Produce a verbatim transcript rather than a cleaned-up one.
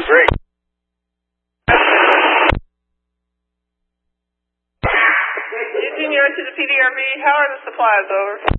Great. Eugene, you're to the P D R V. How are the supplies? Over.